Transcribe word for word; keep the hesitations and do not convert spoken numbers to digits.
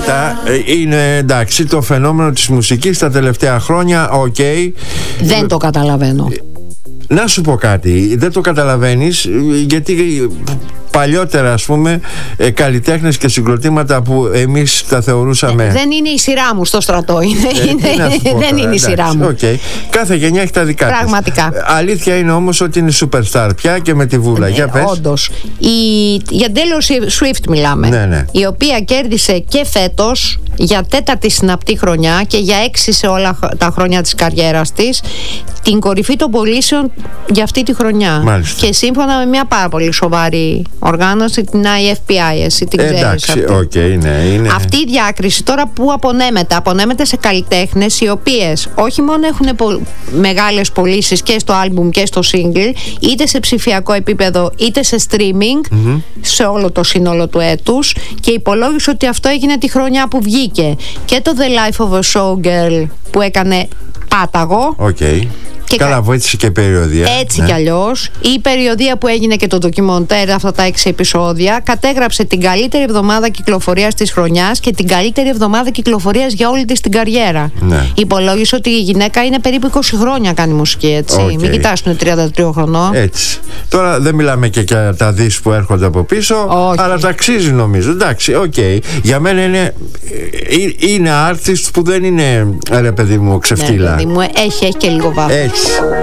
Κοίτα, είναι εντάξει το φαινόμενο της μουσικής τα τελευταία χρόνια, οκ. Okay. Δεν το καταλαβαίνω. Να σου πω κάτι, δεν το καταλαβαίνεις γιατί παλιότερα, ας πούμε, ε, καλλιτέχνες και συγκροτήματα που εμείς τα θεωρούσαμε. Ε, δεν είναι η σειρά μου στο στρατό. Είναι, ε, είναι, δεν τώρα, είναι η σειρά μου. Okay. Κάθε γενιά έχει τα δικά της. Πραγματικά. Αλήθεια είναι όμως ότι είναι superstar πια και με τη Βούλα. Ναι, για πες. Όντως. Η, για Taylor Swift μιλάμε. Ναι, ναι. Η οποία κέρδισε και φέτος για τέταρτη συναπτή χρονιά και για έξι σε όλα τα χρόνια της καριέρας της την κορυφή των πωλήσεων για αυτή τη χρονιά. Μάλιστα. Και σύμφωνα με μια πάρα πολύ σοβαρή οργάνωση, την άι εφ πι άι, εσύ την ξέρεις. Εντάξει, αυτή. Okay, ναι, είναι. Αυτή η διάκριση τώρα που απονέμεται, απονέμεται σε καλλιτέχνες οι οποίες όχι μόνο έχουν πο- μεγάλες πωλήσεις και στο άλμπουμ και στο single, είτε σε ψηφιακό επίπεδο είτε σε streaming, mm-hmm. σε όλο το σύνολο του έτους, και υπολόγισε ότι αυτό έγινε τη χρονιά που βγήκε και το The Life of a Showgirl που έκανε πάταγο. Okay. Και καλά, κα... βοήθησε και περιοδία. Έτσι ναι. κι αλλιώς. Η περιοδία που έγινε και το ντοκιμοντέρ, αυτά τα έξι επεισόδια, κατέγραψε την καλύτερη εβδομάδα κυκλοφορίας της χρονιάς και την καλύτερη εβδομάδα κυκλοφορίας για όλη της την καριέρα. Ναι. Υπολόγισε ότι η γυναίκα είναι περίπου είκοσι χρόνια κάνει μουσική, έτσι. Okay. Μην κοιτάς που είναι τριάντα τρία χρονών. Έτσι. Τώρα δεν μιλάμε και για τα δις που έρχονται από πίσω, όχι. Αλλά τα αξίζει νομίζω. Εντάξει, οκ. Okay. Για μένα είναι, είναι artist που δεν είναι, ρε παιδί μου, ξεφτύλα. Ναι, παιδί μου, έχει, έχει και λίγο βάθος. Έτσι.